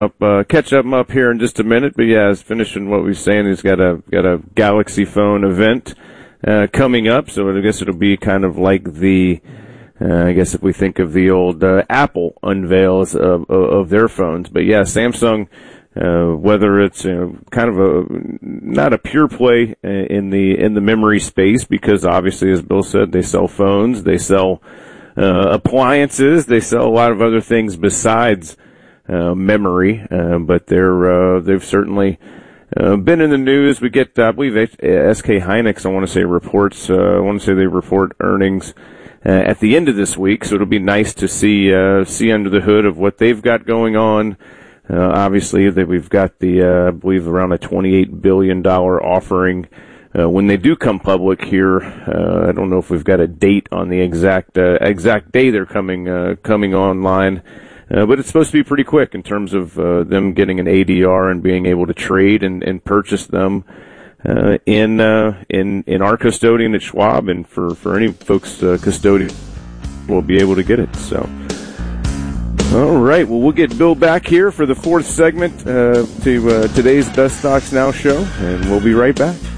catch up here in just a minute. But yeah, as finishing what we're saying, he's got a Galaxy phone event coming up. So I guess it'll be kind of like I guess if we think of the old Apple unveils of their phones. But yeah, Samsung, whether it's kind of not a pure play in the memory space, because obviously, as Bill said, they sell phones, they sell appliances, they sell a lot of other things besides memory, but they've certainly been in the news. We get, I believe, SK Hynix, I want to say, reports. I want to say they report earnings at the end of this week, so it'll be nice to see under the hood of what they've got going on. Obviously, we've got I believe, around a $28 billion offering when they do come public here. I don't know if we've got a date on the exact day they're coming online. But it's supposed to be pretty quick in terms of them getting an ADR and being able to trade and purchase them in our custodian at Schwab, and for any folks custodian will be able to get it. So, all right, well, we'll get Bill back here for the fourth segment to today's Best Stocks Now show, and we'll be right back.